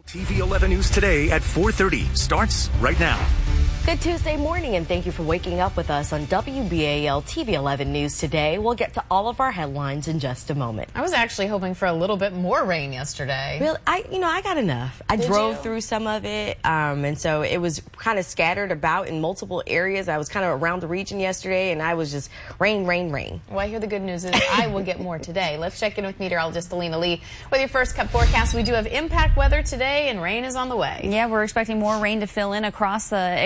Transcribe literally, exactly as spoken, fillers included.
T V eleven News Today at four thirty starts right now. Good Tuesday morning, and thank you for waking up with us on W B A L T V eleven News Today. We'll get to all of our headlines in just a moment. I was actually hoping for a little bit more rain yesterday. Really, I, you know, I got enough. I Did drove you? through some of it, um, and so it was kind of scattered about in multiple areas. I was kind of around the region yesterday, and I was just rain, rain, rain. Well, I hear the good news is I will get more today. Let's check in with meteorologist Alina Lee with your first cut forecast. We do have impact weather today, and rain is on the way. Yeah, we're expecting more rain to fill in across the